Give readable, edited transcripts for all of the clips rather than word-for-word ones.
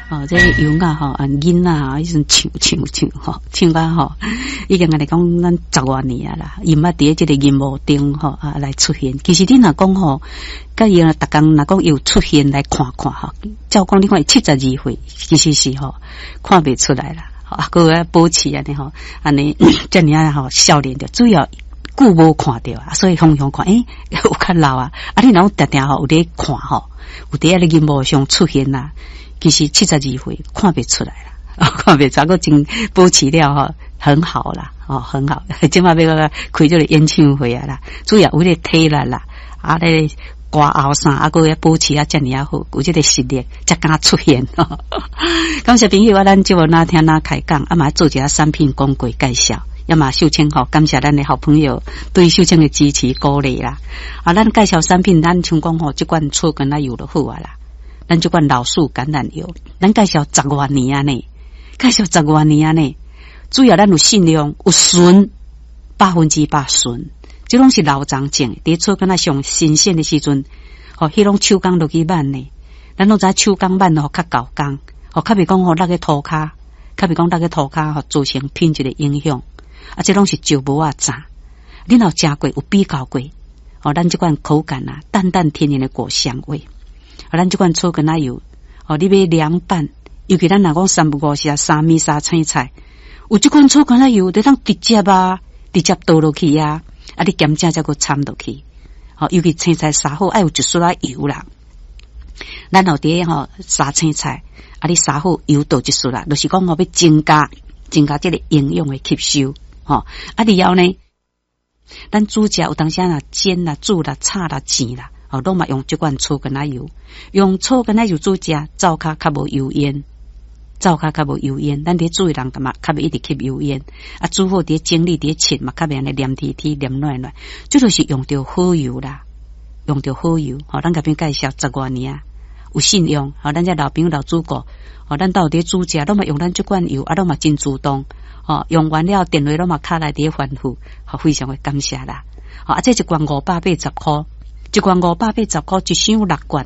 哦，这油啊吼，银啊，迄阵唱吼，唱啊吼，已经安尼讲咱10多年啊啦，伊嘛伫这个银幕顶吼来出现。其实你若讲吼，甲伊逐工若讲有出现来看看吼，照讲你看72岁，其实是吼看袂出来啦。啊，个要保持安尼吼，安尼遮尔啊吼，少年的主要久无看到啊，所以常常看，有较老啊，啊你若定定吼有咧看吼，有伫咧银幕上出现啦。其实72岁看不出来啦，看不出来，个真保持了吼，很好啦，很好。今嘛要开这个演唱会啊啦，主要有咧体力啦，啊咧歌后衫，啊个要保持啊遮尔好，有这个实力才敢出现。感谢朋友啊，咱节目哪听哪开讲，啊嘛做一下产品广告介绍。要嘛秀清吼，感谢咱的好朋友对秀清的支持鼓励啦。啊，咱介绍产品，咱像讲吼，这款草根啊油就好啊啦。咱这款老树橄榄油，咱介绍10多年啊呢，介绍10多年啊呢。主要咱有信量，有纯，100%纯，这拢是老长种，伫草根啊上新鲜的时阵，迄拢手工落去挽呢。咱拢知手工挽较高工，较袂讲落个涂骹，较袂讲落个涂骹造成品质的影响。啊，这拢是石磨啊炸，你若食过有比较过，咱这款口感啊，淡淡天然的果香味。咱这款草根啊油，你买凉拌，尤其咱若讲三不五时啊，三米沙青菜，有这款草根啊油，你当直接倒落去啊，啊你咸正才个掺落去，尤其青菜杀好，爱有一丝啊油啦。咱后伫杀青菜，啊你杀好油倒一丝啦，就是讲要增加这个营养的吸收，啊然后呢，咱煮食有当时啊煎啦、煮啦、炒啦、煎啦。拢嘛用这款草根啊油，用草根啊油煮食，灶骹较无油烟，灶骹较无油烟。咱伫煮的人干嘛？较袂一直吸油烟。啊，煮好伫整理伫切嘛，较袂安尼黏贴贴、黏软软。这就是用着好油啦，用着好油。咱甲边介绍10多年啊，有信用。咱这老朋友老主顾，咱到底煮食，拢嘛用咱这款油，拢嘛真主动。用完了电话拢嘛卡来伫反复，非常的感谢啦。这一罐580块。一罐580块，一箱6罐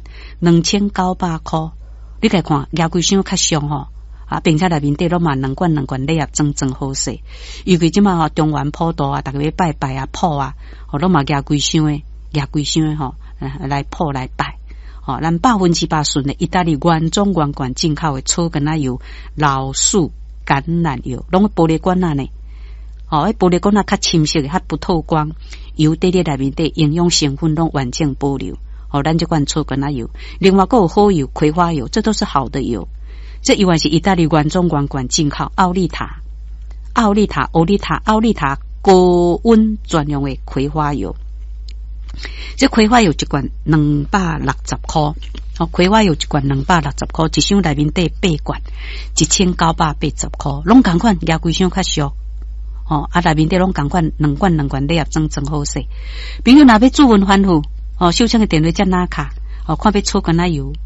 ，2900块。你来看，亚规箱较俗吼，并且内面底拢嘛2罐礼盒装好势。尤其即嘛中原普渡啊，逐个要拜拜啊、普啊，拢嘛亚规箱吼，来普来拜。咱100%纯的意大利原装原罐进口的草根啊油、老树橄榄油，拢玻璃罐啊呢。玻璃罐啊较深色的，较不透光。油底内面的营养成分拢完整保留，咱这款草根啊油，另外还有好油葵花油，这都是好的油。这油是意大利原装原罐进口奥利塔高温专用的葵花油。这葵花油一罐260块，葵花油一罐260块，一箱内面底8罐，1980块，拢同款，亚规箱较俗。内面底拢同款2罐礼盒装好势。朋友若要煮文反复，秀清的电话接哪卡，看要草根啊油，